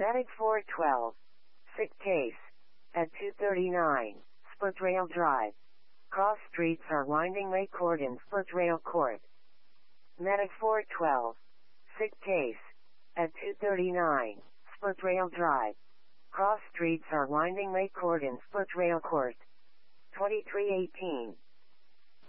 Medic 412. Sick case. At 239. Split Rail Drive. Cross streets are winding Lake Court and Split Rail Court. Medic 412. Sick case. At 239. Split Rail Drive. Cross streets are winding Lake Court and Split Rail Court. 2318.